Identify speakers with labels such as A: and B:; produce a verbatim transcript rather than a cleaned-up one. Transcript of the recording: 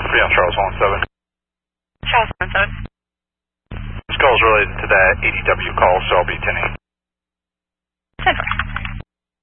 A: Three on Charles one seven.
B: Charles one seven.
A: This call is related to that A D W call, so I'll be ten eight.